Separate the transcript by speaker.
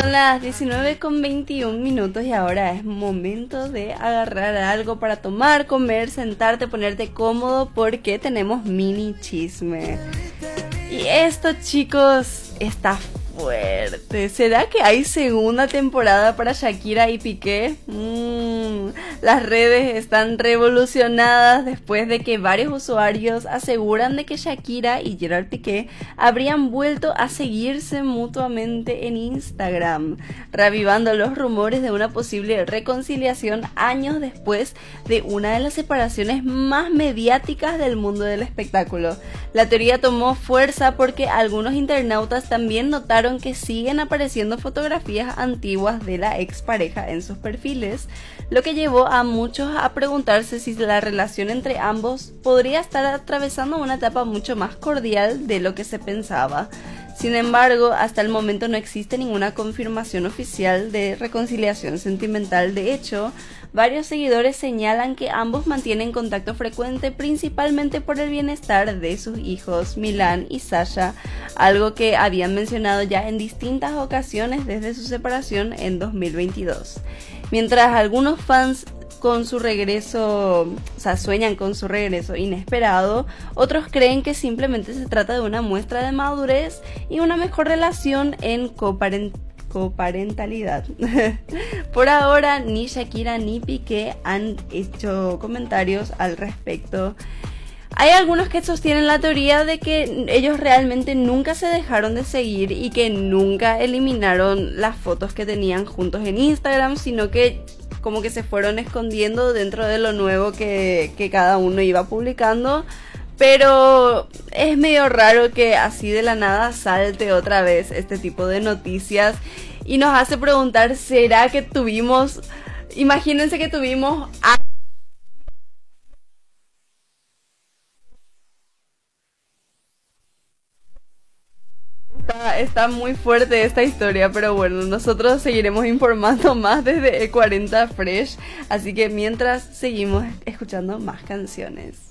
Speaker 1: Son las 19:21 y ahora es momento de agarrar algo para tomar, comer, sentarte, ponerte cómodo porque tenemos mini chisme. Y esto, chicos, está fuerte. ¿Será que hay segunda temporada para Shakira y Piqué? Las redes están revolucionadas después de que varios usuarios aseguran de que Shakira y Gerard Piqué habrían vuelto a seguirse mutuamente en Instagram, revivando los rumores de una posible reconciliación años después de una de las separaciones más mediáticas del mundo del espectáculo. La teoría tomó fuerza porque algunos internautas también notaron que siguen apareciendo fotografías antiguas de la expareja en sus perfiles, lo que llevó a muchos a preguntarse si la relación entre ambos podría estar atravesando una etapa mucho más cordial de lo que se pensaba. Sin embargo, hasta el momento no existe ninguna confirmación oficial de reconciliación sentimental. De hecho, varios seguidores señalan que ambos mantienen contacto frecuente principalmente por el bienestar de sus hijos, Milan y Sasha, algo que habían mencionado ya en distintas ocasiones desde su separación en 2022. Mientras algunos fans con su regreso, sueñan con su regreso inesperado, otros creen que simplemente se trata de una muestra de madurez y una mejor relación en coparentalidad. Por ahora, ni Shakira ni Piqué han hecho comentarios al respecto. Hay algunos que sostienen la teoría de que ellos realmente nunca se dejaron de seguir y que nunca eliminaron las fotos que tenían juntos en Instagram, sino que como que se fueron escondiendo dentro de lo nuevo que cada uno iba publicando. Pero es medio raro que así de la nada salte otra vez este tipo de noticias y nos hace preguntar, ¿será que tuvimos, imagínense que tuvimos Está muy fuerte esta historia, pero bueno, nosotros seguiremos informando más desde E40 Fresh, así que mientras seguimos escuchando más canciones.